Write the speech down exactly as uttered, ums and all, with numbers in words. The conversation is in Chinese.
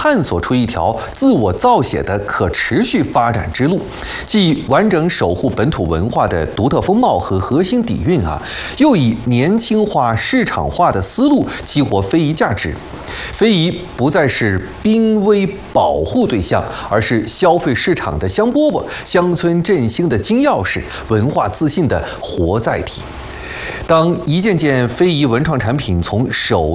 探索出一条自我造血的可持续发展之路，既完整守护本土文化的独特风貌和核心底蕴啊，又以年轻化、市场化的思路激活非遗价值。非遗不再是濒危保护对象，而是消费市场的香饽饽、乡村振兴的金钥匙、文化自信的活载体。当一件件非遗文创产品从手